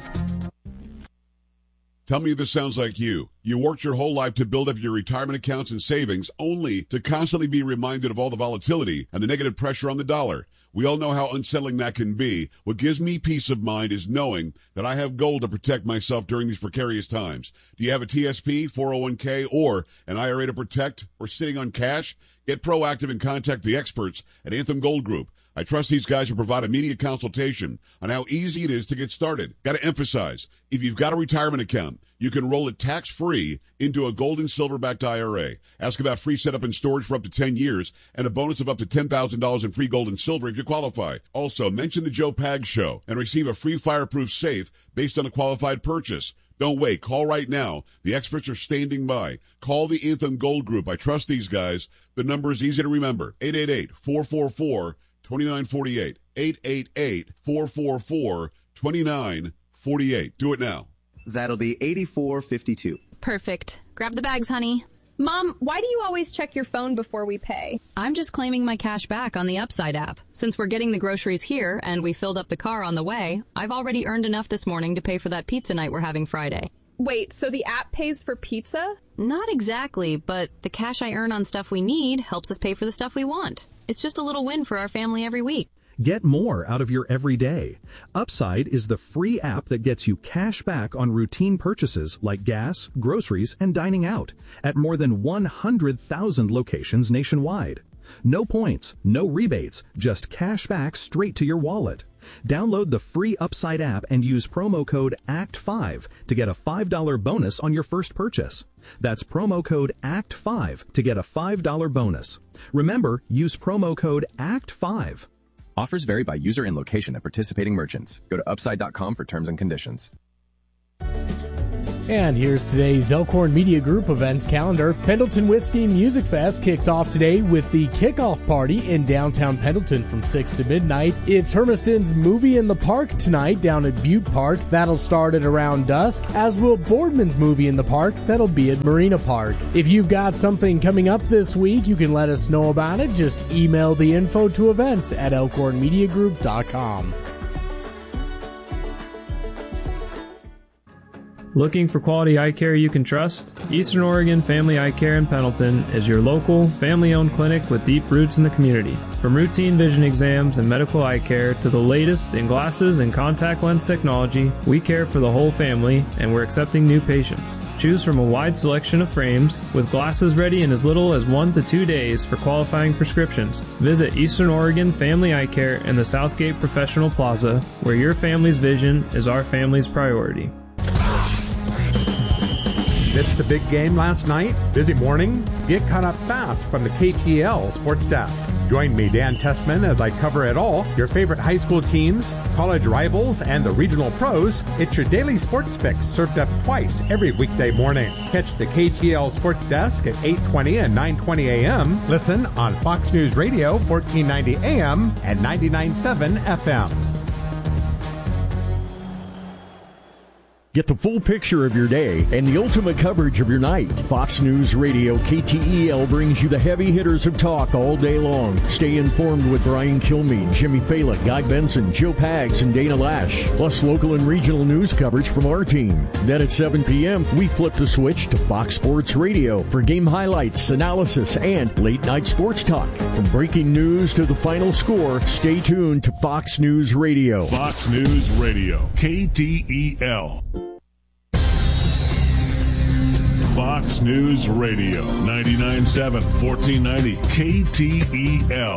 Tell me if this sounds like you. You worked your whole life to build up your retirement accounts and savings only to constantly be reminded of all the volatility and the negative pressure on the dollar. We all know how unsettling that can be. What gives me peace of mind is knowing that I have gold to protect myself during these precarious times. Do you have a T S P, four oh one k, or an I R A to protect, or sitting on cash? Get proactive and contact the experts at Anthem Gold Group. I trust these guys to provide immediate consultation on how easy it is to get started. Got to emphasize, if you've got a retirement account, you can roll it tax-free into a gold and silver-backed I R A. Ask about free setup and storage for up to ten years and a bonus of up to ten thousand dollars in free gold and silver if you qualify. Also, mention the Joe Pags Show and receive a free fireproof safe based on a qualified purchase. Don't wait. Call right now. The experts are standing by. Call the Anthem Gold Group. I trust these guys. The number is easy to remember. eight eight eight, four four four, two nine four eight. eight eight eight, four four four, two nine four eight. Do it now. That'll be eighty-four fifty-two. Perfect. Grab the bags, honey. Mom, why do you always check your phone before we pay? I'm just claiming my cash back on the Upside app. Since we're getting the groceries here and we filled up the car on the way, I've already earned enough this morning to pay for that pizza night we're having Friday. Wait, so the app pays for pizza? Not exactly, but the cash I earn on stuff we need helps us pay for the stuff we want. It's just a little win for our family every week. Get more out of your everyday. Upside is the free app that gets you cash back on routine purchases like gas, groceries, and dining out at more than one hundred thousand locations nationwide. No points, no rebates, just cash back straight to your wallet. Download the free Upside app and use promo code A C T five to get a five dollars bonus on your first purchase. That's promo code A C T five to get a five dollars bonus. Remember, use promo code A C T five. Offers vary by user and location at participating merchants. Go to upside dot com for terms and conditions. And here's today's Elkhorn Media Group events calendar. Pendleton Whiskey Music Fest kicks off today with the kickoff party in downtown Pendleton from six to midnight. It's Hermiston's Movie in the Park tonight down at Butte Park. That'll start at around dusk, as will Boardman's Movie in the Park. That'll be at Marina Park. If you've got something coming up this week, you can let us know about it. Just email the info to events at elkhorn media group dot com. Looking for quality eye care you can trust? Eastern Oregon Family Eye Care in Pendleton is your local, family-owned clinic with deep roots in the community. From routine vision exams and medical eye care to the latest in glasses and contact lens technology, we care for the whole family, and we're accepting new patients. Choose from a wide selection of frames, with glasses ready in as little as one to two days for qualifying prescriptions. Visit Eastern Oregon Family Eye Care in the Southgate Professional Plaza, where your family's vision is our family's priority. Missed the big game last night? Busy morning? Get caught up fast from the K T L Sports Desk. Join me, Dan Tessman, as I cover it all. Your favorite high school teams, college rivals, and the regional pros. It's your daily sports fix served up twice every weekday morning. Catch the K T L Sports Desk at eight twenty and nine twenty a.m. Listen on Fox News Radio, fourteen ninety A M and ninety-nine point seven F M. Get the full picture of your day and the ultimate coverage of your night. Fox News Radio K T E L brings you the heavy hitters of talk all day long. Stay informed with Brian Kilmeade, Jimmy Fallon, Guy Benson, Joe Pags, and Dana Lash. Plus local and regional news coverage from our team. Then at seven p.m., we flip the switch to Fox Sports Radio for game highlights, analysis, and late-night sports talk. From breaking news to the final score, stay tuned to Fox News Radio. Fox News Radio, K T E L. Fox News Radio, ninety-nine point seven, fourteen ninety, K T E L.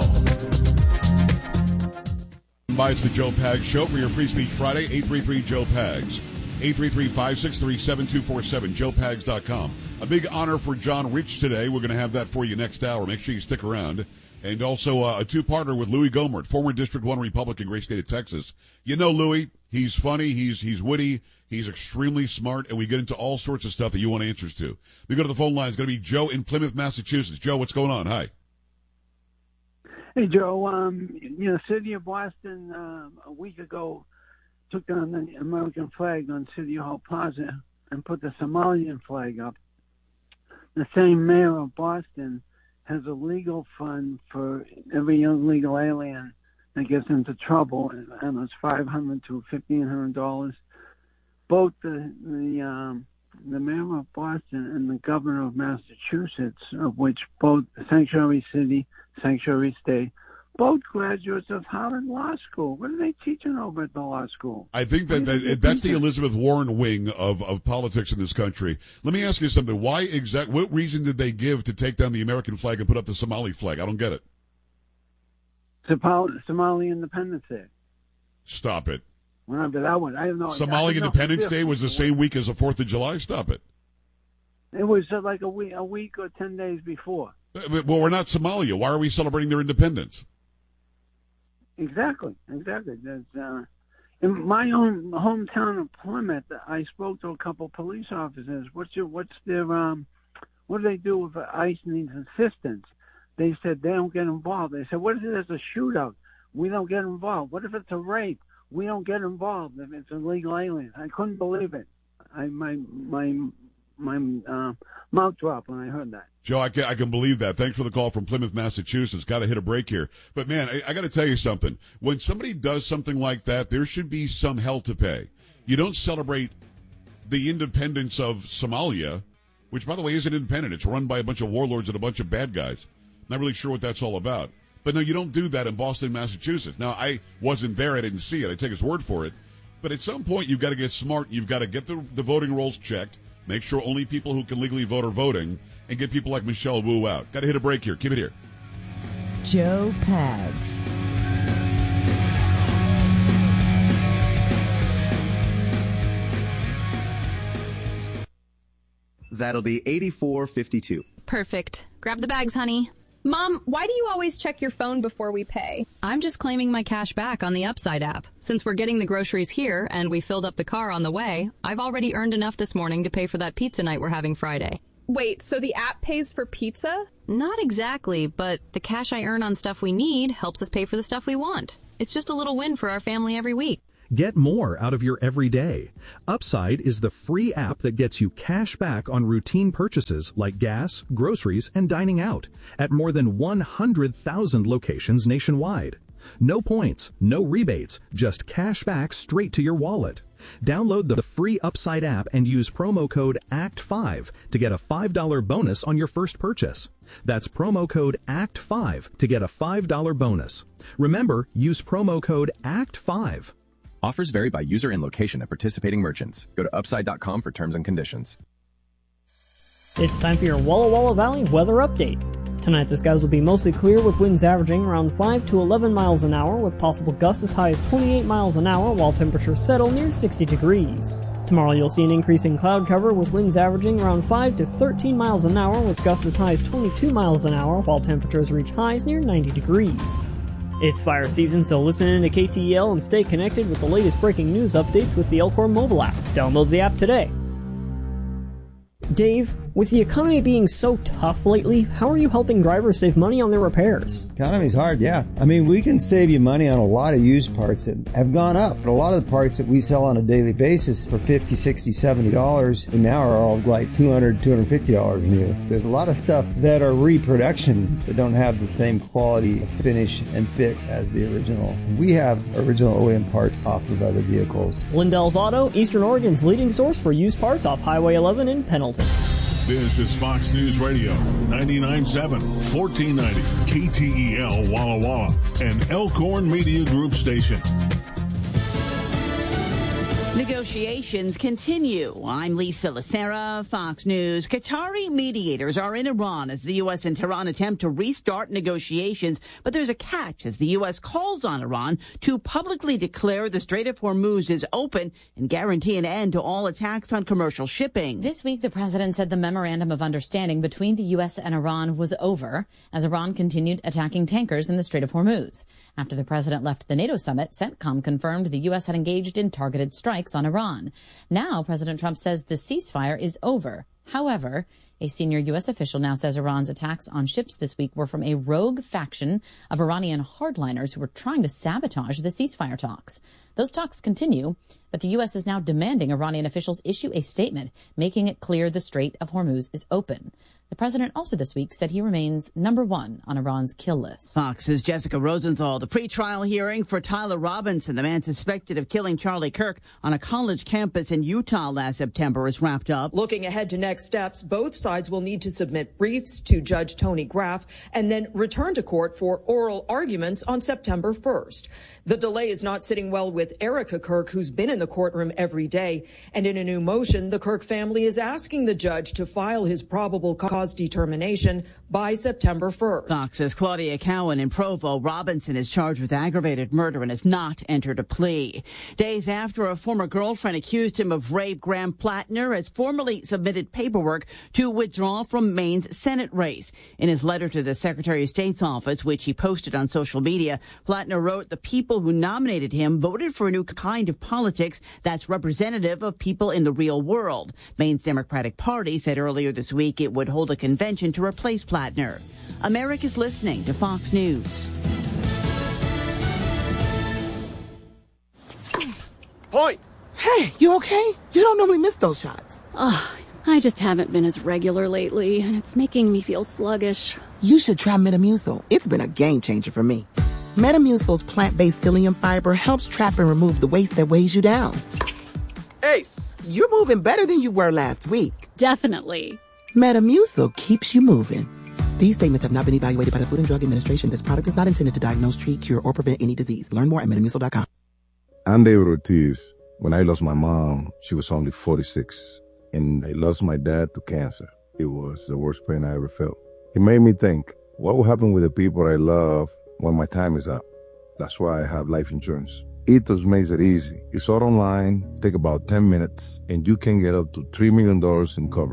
By it's the Joe Pags Show for your Free Speech Friday, eight three three Joe Pags, eight three three, five six three, seven two four seven, joe pags dot com. A big honor for John Rich today. We're going to have that for you next hour. Make sure you stick around. And also uh, a two-partner with Louis Gohmert, former District one Republican, great state of Texas. You know Louis, he's funny, he's he's witty, he's extremely smart, and we get into all sorts of stuff that you want answers to. We go to the phone line. It's going to be Joe in Plymouth, Massachusetts. Joe, what's going on? Hi. Hey, Joe. Um, you know, City of Boston uh, a week ago took down the American flag on City Hall Plaza and put the Somalian flag up. The same mayor of Boston has a legal fund for every illegal alien that gets into trouble, and it's five hundred to fifteen hundred dollars. Both the the um, the mayor of Boston and the governor of Massachusetts, of which both Sanctuary City, Sanctuary State, both graduates of Harvard Law School. What are they teaching over at the law school? I think that, that that's the Elizabeth Warren wing of, of politics in this country. Let me ask you something. Why exact? What reason did they give to take down the American flag and put up the Somali flag? I don't get it. Somali Independence Day. Stop it. Remember that one? I don't know. Somali I don't Independence know. Day was the same week as the Fourth of July. Stop it. It was uh, like a week, a week or ten days before. Well, we're not Somalia. Why are we celebrating their independence? Exactly, exactly. There's, uh, in my own hometown of Plymouth, I spoke to a couple police officers. What's your, what's their, um, what do they do if ICE needs assistance? They said they don't get involved. They said, what if there's a shootout? We don't get involved. What if it's a rape? We don't get involved if it's illegal alien. I couldn't believe it. I my my my uh, mouth dropped when I heard that. Joe, I can, I can believe that. Thanks for the call from Plymouth, Massachusetts. Got to hit a break here. But, man, I, I got to tell you something. When somebody does something like that, there should be some hell to pay. You don't celebrate the independence of Somalia, which, by the way, isn't independent. It's run by a bunch of warlords and a bunch of bad guys. Not really sure what that's all about. But, no, you don't do that in Boston, Massachusetts. Now, I wasn't there. I didn't see it. I take his word for it. But at some point, you've got to get smart. You've got to get the, the voting rolls checked, make sure only people who can legally vote are voting, and get people like Michelle Wu out. Got to hit a break here. Keep it here. Joe Pags. That'll be eighty-four fifty-two. Perfect. Grab the bags, honey. Mom, why do you always check your phone before we pay? I'm just claiming my cash back on the Upside app. Since we're getting the groceries here and we filled up the car on the way, I've already earned enough this morning to pay for that pizza night we're having Friday. Wait, so the app pays for pizza? Not exactly, but the cash I earn on stuff we need helps us pay for the stuff we want. It's just a little win for our family every week. Get more out of your everyday. Upside is the free app that gets you cash back on routine purchases like gas, groceries, and dining out at more than one hundred thousand locations nationwide. No points, no rebates, just cash back straight to your wallet. Download the free Upside app and use promo code A C T five to get a five dollars bonus on your first purchase. That's promo code A C T five to get a five dollars bonus. Remember, use promo code A C T five. Offers vary by user and location at participating merchants. Go to upside dot com for terms and conditions. It's time for your Walla Walla Valley weather update. Tonight the skies will be mostly clear with winds averaging around five to eleven miles an hour with possible gusts as high as twenty-eight miles an hour while temperatures settle near sixty degrees. Tomorrow you'll see an increase in cloud cover with winds averaging around five to thirteen miles an hour with gusts as high as twenty-two miles an hour while temperatures reach highs near ninety degrees. It's fire season, so listen in to K T E L and stay connected with the latest breaking news updates with the Elkhorn mobile app. Download the app today. Dave, with the economy being so tough lately, how are you helping drivers save money on their repairs? Economy's hard, yeah. I mean, we can save you money on a lot of used parts that have gone up. But a lot of the parts that we sell on a daily basis for fifty dollars, sixty dollars, seventy dollars, and now are all like two hundred dollars, two hundred fifty dollars new. There's a lot of stuff that are reproduction that don't have the same quality of finish and fit as the original. We have original O E M parts off of other vehicles. Lindell's Auto, Eastern Oregon's leading source for used parts off Highway eleven in Pendleton. This is Fox News Radio, ninety-nine point seven, fourteen ninety, K T E L Walla Walla, an Elkhorn Media Group station. Negotiations continue. I'm Lisa Lacera, Fox News. Qatari mediators are in Iran as the U S and Tehran attempt to restart negotiations, but there's a catch as the U S calls on Iran to publicly declare the Strait of Hormuz is open and guarantee an end to all attacks on commercial shipping. This week, the president said the memorandum of understanding between the U S and Iran was over as Iran continued attacking tankers in the Strait of Hormuz. After the president left the NATO summit, CENTCOM confirmed the U S had engaged in targeted strikes on Iran. Now, President Trump says the ceasefire is over. However, a senior U S official now says Iran's attacks on ships this week were from a rogue faction of Iranian hardliners who were trying to sabotage the ceasefire talks. Those talks continue, but the U S is now demanding Iranian officials issue a statement making it clear the Strait of Hormuz is open. The president also this week said he remains number one on Iran's kill list. Fox's Jessica Rosenthal. The pretrial hearing for Tyler Robinson, the man suspected of killing Charlie Kirk on a college campus in Utah last September, is wrapped up. Looking ahead to next steps, both sides will need to submit briefs to Judge Tony Graff and then return to court for oral arguments on September first. The delay is not sitting well with Erica Kirk, who's been in the courtroom every day. And in a new motion, the Kirk family is asking the judge to file his probable cause determination by September first. Fox's Claudia Cowan in Provo. Robinson is charged with aggravated murder and has not entered a plea. Days after a former girlfriend accused him of rape, Graham Plattner has formally submitted paperwork to withdraw from Maine's Senate race. In his letter to the Secretary of State's office, which he posted on social media, Plattner wrote, "The people who nominated him voted for a new kind of politics that's representative of people in the real world." Maine's Democratic Party said earlier this week it would hold a convention to replace Plattner. America's listening to Fox News. Point. Hey, you okay? You don't normally miss those shots. Oh, I just haven't been as regular lately, and it's making me feel sluggish. You should try Metamucil. It's been a game changer for me. Metamucil's plant-based psyllium fiber helps trap and remove the waste that weighs you down. Ace, you're moving better than you were last week. Definitely. Metamucil keeps you moving. These statements have not been evaluated by the Food and Drug Administration. This product is not intended to diagnose, treat, cure, or prevent any disease. Learn more at metamucil dot com. I'm David Ortiz. When I lost my mom, she was only forty-six. And I lost my dad to cancer. It was the worst pain I ever felt. It made me think, what will happen with the people I love when my time is up? That's why I have life insurance. Ethos makes it easy. It's all online, take about ten minutes, and you can get up to three million dollars in coverage.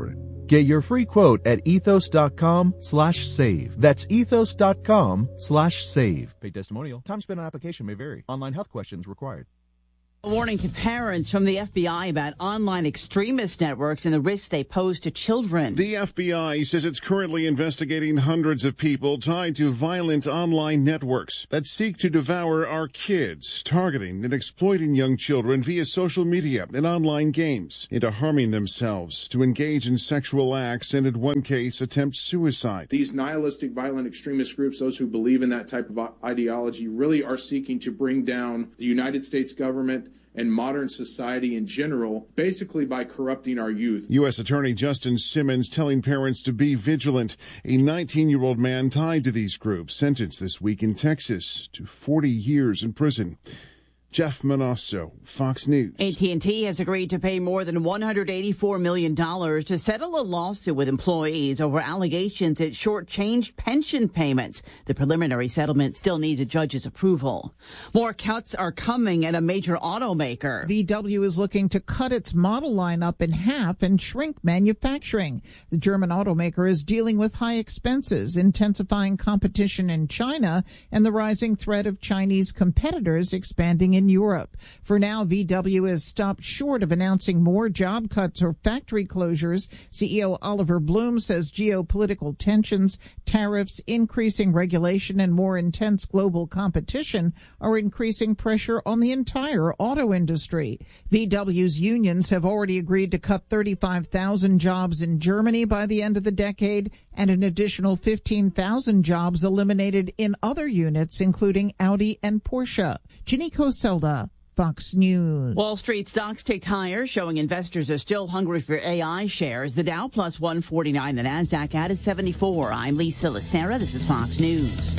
Get your free quote at ethos.com slash save. That's ethos.com slash save. Paid testimonial. Time spent on application may vary. Online health questions required. A warning to parents from the F B I about online extremist networks and the risks they pose to children. The F B I says it's currently investigating hundreds of people tied to violent online networks that seek to devour our kids, targeting and exploiting young children via social media and online games into harming themselves, to engage in sexual acts, and in one case, attempt suicide. These nihilistic violent extremist groups, those who believe in that type of ideology, really are seeking to bring down the United States government and modern society in general, basically by corrupting our youth. U S Attorney Justin Simmons telling parents to be vigilant. A nineteen-year-old man tied to these groups sentenced this week in Texas to forty years in prison. Jeff Manasso, Fox News. A T and T has agreed to pay more than one hundred eighty-four million dollars to settle a lawsuit with employees over allegations it shortchanged pension payments. The preliminary settlement still needs a judge's approval. More cuts are coming at a major automaker. V W is looking to cut its model lineup in half and shrink manufacturing. The German automaker is dealing with high expenses, intensifying competition in China, and the rising threat of Chinese competitors expanding in Europe. For now, V W has stopped short of announcing more job cuts or factory closures. C E O Oliver Bloom says geopolitical tensions, tariffs, increasing regulation, and more intense global competition are increasing pressure on the entire auto industry. V W's unions have already agreed to cut thirty-five thousand jobs in Germany by the end of the decade, and an additional fifteen thousand jobs eliminated in other units, including Audi and Porsche. Ginny Coselda, Fox News. Wall Street stocks ticked higher, showing investors are still hungry for A I shares. The Dow plus one forty-nine, the Nasdaq added seventy-four. I'm Lisa Lacera. This is Fox News.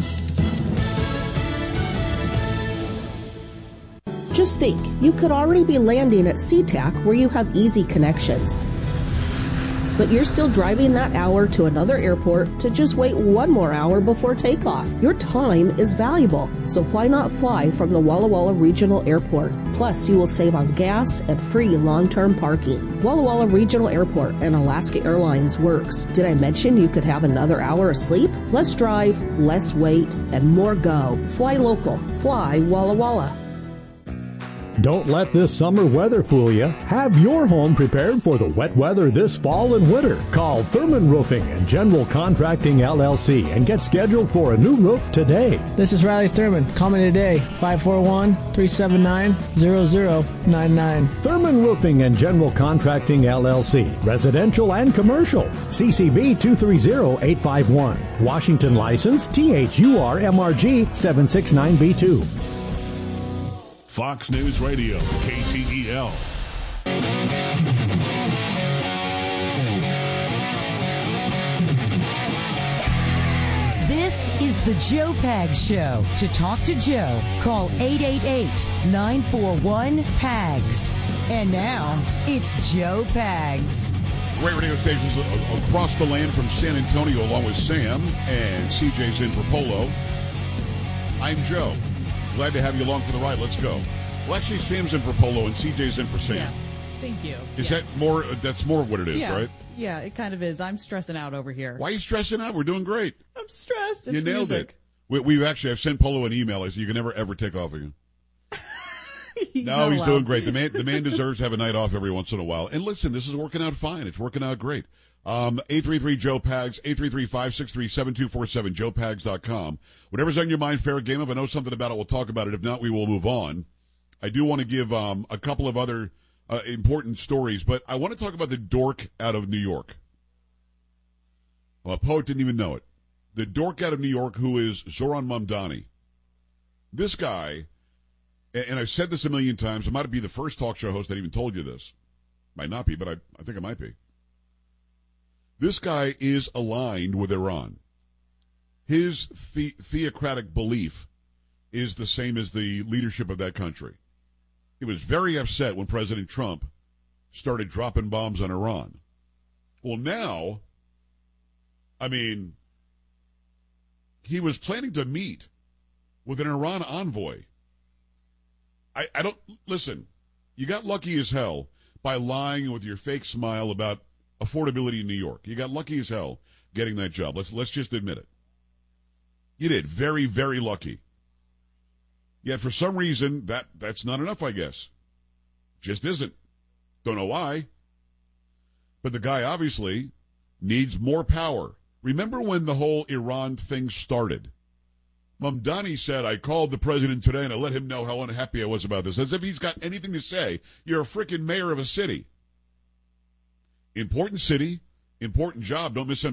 Just think, you could already be landing at SeaTac where you have easy connections. But you're still driving that hour to another airport to just wait one more hour before takeoff. Your time is valuable, so why not fly from the Walla Walla Regional Airport? Plus, you will save on gas and free long-term parking. Walla Walla Regional Airport and Alaska Airlines works. Did I mention you could have another hour of sleep? Less drive, less wait, and more go. Fly local. Fly Walla Walla. Don't let this summer weather fool you. Have your home prepared for the wet weather this fall and winter. Call Thurman Roofing and General Contracting L L C and get scheduled for a new roof today. This is Riley Thurman. Call me today, five four one, three seven nine, zero zero nine nine. Thurman Roofing and General Contracting L L C. Residential and commercial. C C B two three zero eight five one. Washington license T H U R M R G seven six nine B two. Fox News Radio, K T E L. This is the Joe Pags Show. To talk to Joe, call eight eight eight, nine four one, P A G S. And now, it's Joe Pags. Great radio stations across the land from San Antonio, along with Sam, and C J's in for Polo. I'm Joe. Glad to have you along for the ride. Let's go. Well, actually, Sam's in for Polo and C J's in for Sam. Yeah. Thank you. Is yes. that more? That's more what it is, yeah. right? Yeah, it kind of is. I'm stressing out over here. Why are you stressing out? We're doing great. I'm stressed. It's you nailed music. it. We, we've actually, I've sent Polo an email. I said, you can never, ever take off again. No, he's doing great. The man, the man deserves to have a night off every once in a while. And listen, this is working out fine. It's working out great. Um, eight three three, Joe Pags, eight three three, five six three, seven two four seven, joe pags dot com. Whatever's on your mind, fair game. If I know something about it, we'll talk about it. If not, we will move on. I do want to give um, a couple of other uh, important stories, but I want to talk about the dork out of New York. Well, a poet didn't even know it. The dork out of New York who is Zoran Mamdani. This guy, and I've said this a million times, I might be the first talk show host that even told you this. Might not be, but I, I think it might be. This guy is aligned with Iran. His the- theocratic belief is the same as the leadership of that country. He was very upset when President Trump started dropping bombs on Iran. Well, now, I mean, he was planning to meet with an Iran envoy. I, I don't, listen, you got lucky as hell by lying with your fake smile about affordability in New York. You got lucky as hell getting that job. Let's let's just admit it. You did. Very, very lucky. Yet for some reason, that, that's not enough, I guess. Just isn't. Don't know why. But the guy obviously needs more power. Remember when the whole Iran thing started? Mamdani said, I called the president today and I let him know how unhappy I was about this. As if he's got anything to say. You're a freaking mayor of a city. Important city, important job. Don't misunderstand.